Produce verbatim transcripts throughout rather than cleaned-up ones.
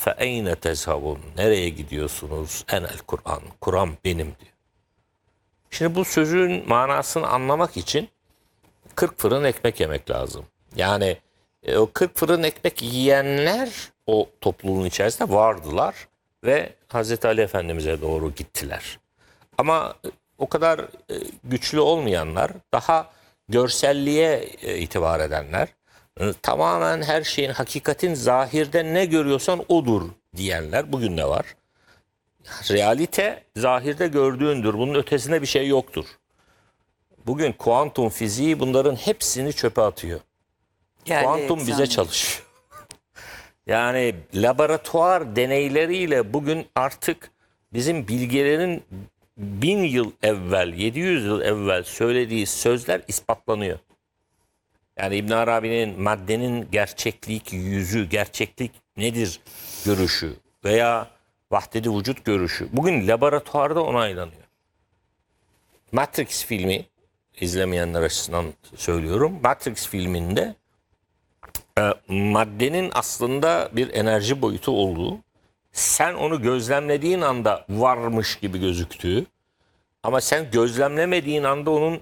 فَاَيْنَ تَزْهَبُونَ Nereye gidiyorsunuz? Enel Kur'an. Kur'an benim diyor. Şimdi bu sözün manasını anlamak için kırk fırın ekmek yemek lazım. Yani e, o kırk fırın ekmek yiyenler o topluluğun içerisinde vardılar ve Hazreti Ali Efendimiz'e doğru gittiler. Ama e, o kadar e, güçlü olmayanlar, daha görselliğe e, itibar edenler, e, tamamen her şeyin, hakikatin zahirde ne görüyorsan odur diyenler bugün de var. Realite zahirde gördüğündür. Bunun ötesinde bir şey yoktur. Bugün kuantum fiziği bunların hepsini çöpe atıyor. Yerli Kuantum bize eksenli. çalışıyor. Yani laboratuvar deneyleriyle bugün artık bizim bilgelerin bin yıl evvel, yedi yüz yıl evvel söylediği sözler ispatlanıyor. Yani İbn Arabi'nin maddenin gerçeklik yüzü, gerçeklik nedir görüşü veya vahdedi vücut görüşü bugün laboratuvarda onaylanıyor. Matrix filmi, izlemeyenler açısından söylüyorum. Matrix filminde e, maddenin aslında bir enerji boyutu olduğu, sen onu gözlemlediğin anda varmış gibi gözüktüğü ama sen gözlemlemediğin anda onun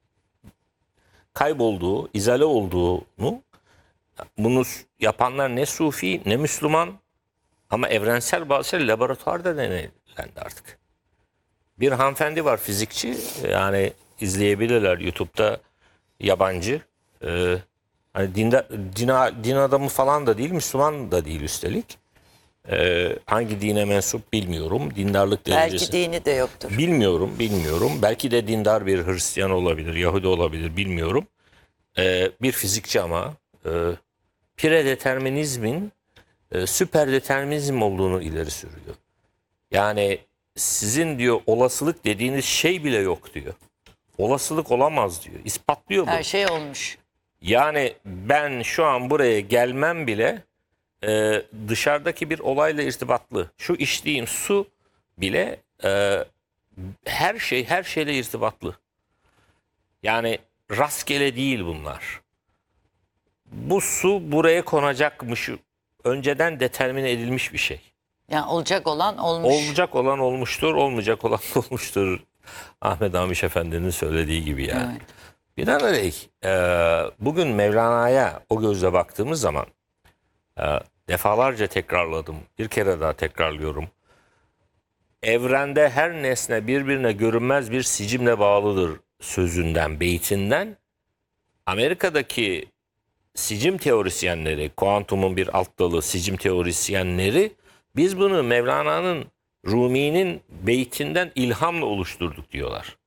kaybolduğu, izale olduğunu, bunu yapanlar ne Sufi ne Müslüman ama evrensel bazı şeyler laboratuvarda deneylendi artık. Bir hanımefendi var, fizikçi, yani izleyebilirler YouTube'da, yabancı. Ee, hani dinde, din, din adamı falan da değil, Müslüman da değil üstelik. Ee, hangi dine mensup bilmiyorum. Dindarlık derecesi. Belki dini de yoktur. Bilmiyorum, bilmiyorum. Belki de dindar bir Hristiyan olabilir, Yahudi olabilir, bilmiyorum. Ee, bir fizikçi ama e, predeterminizmin e, süperdeterminizm olduğunu ileri sürüyor. Yani sizin diyor olasılık dediğiniz şey bile yok diyor. Olasılık olamaz diyor. İspatlıyor bu. Her şey olmuş. Yani ben şu an buraya gelmem bile e, dışarıdaki bir olayla irtibatlı. Şu içtiğim su bile e, her şey her şeyle irtibatlı. Yani rastgele değil bunlar. Bu su buraya konacakmış. Önceden determine edilmiş bir şey. Yani olacak olan olmuş. Olacak olan olmuştur, olmayacak olan da olmuştur. Ahmet Hamiş Efendi'nin söylediği gibi yani. Evet. Binaenaleyh e, bugün Mevlana'ya o gözle baktığımız zaman e, defalarca tekrarladım, bir kere daha tekrarlıyorum. Evrende her nesne birbirine görünmez bir sicimle bağlıdır sözünden, beytinden Amerika'daki sicim teorisyenleri, kuantumun bir alt dalı sicim teorisyenleri, biz bunu Mevlana'nın, Rumi'nin beytinden ilhamla oluşturduk diyorlar.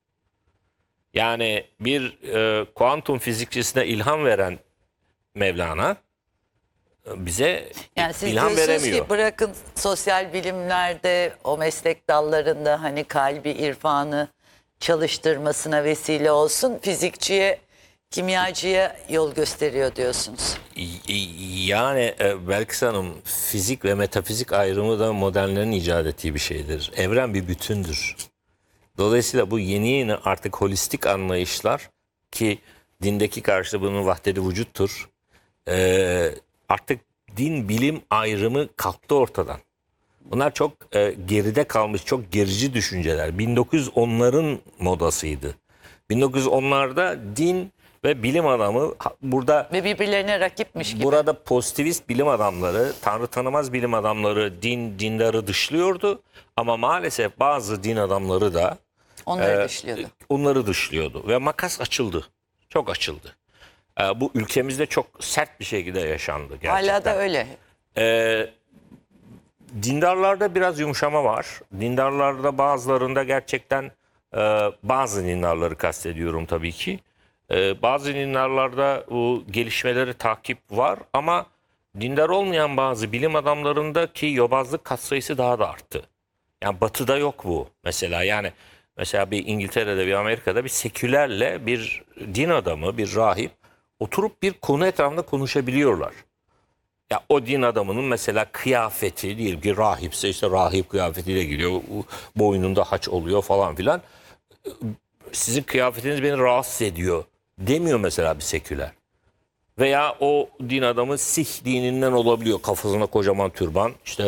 Yani bir e, kuantum fizikçisine ilham veren Mevlana e, bize Yani siz ilham diyorsunuz veremiyor. ki bırakın sosyal bilimlerde o meslek dallarında hani kalbi irfanı çalıştırmasına vesile olsun. Fizikçiye, kimyacıya yol gösteriyor diyorsunuz. Yani e, Belkıs Hanım, fizik ve metafizik ayrımı da modernlerin icat ettiği bir şeydir. Evren bir bütündür. Dolayısıyla bu yeni yeni artık holistik anlayışlar, ki dindeki karşılığı bunun vahdedi vücuttur. Ee, artık din bilim ayrımı kalktı ortadan. Bunlar çok e, geride kalmış, çok gerici düşünceler. bin dokuz yüz onların modasıydı. bin dokuz yüz onlarda din ve bilim adamı burada Ve birbirlerine rakipmiş gibi. burada pozitivist bilim adamları, tanrı tanımaz bilim adamları din dindarı dışlıyordu ama maalesef bazı din adamları da Onları e, dışlıyordu. onları dışlıyordu ve makas açıldı. Çok açıldı. E, bu ülkemizde çok sert bir şekilde yaşandı gerçekten. Hala da öyle. E, dindarlarda biraz yumuşama var. Dindarlarda bazılarında gerçekten e, bazı dindarları kastediyorum tabii ki. E, bazı dindarlarda bu gelişmeleri takip var ama dindar olmayan bazı bilim adamlarındaki yobazlık katsayısı daha da arttı. Yani batıda yok bu mesela. Yani mesela bir İngiltere'de, bir Amerika'da bir sekülerle bir din adamı, bir rahip oturup bir konu etrafında konuşabiliyorlar. Ya o din adamının mesela kıyafeti, diyelim ki rahipse işte rahip kıyafetiyle geliyor, boynunda haç oluyor falan filan. Sizin kıyafetiniz beni rahatsız ediyor demiyor mesela bir seküler. Veya o din adamı Sih dininden olabiliyor, kafasına kocaman türban, işte